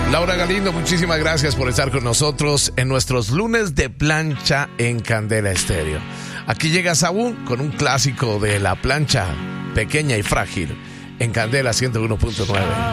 Laura Galindo, muchísimas gracias por estar con nosotros en nuestros lunes de plancha en Candela Estéreo. Aquí llega Saúl con un clásico de la plancha pequeña y frágil en Candela 101.9.